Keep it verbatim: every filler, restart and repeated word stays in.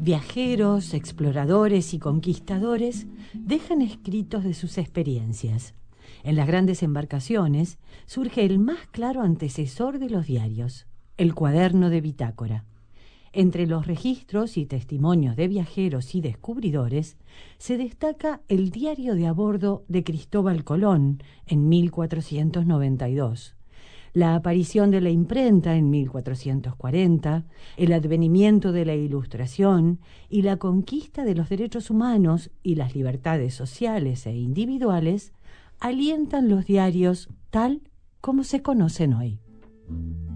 Viajeros, exploradores y conquistadores dejan escritos de sus experiencias. En las grandes embarcaciones surge el más claro antecesor de los diarios, el cuaderno de bitácora. Entre los registros y testimonios de viajeros y descubridores se destaca el diario de a bordo de Cristóbal Colón en mil cuatrocientos noventa y dos, la aparición de la imprenta en mil cuatrocientos cuarenta, el advenimiento de la Ilustración y la conquista de los derechos humanos y las libertades sociales e individuales alientan los diarios tal como se conocen hoy.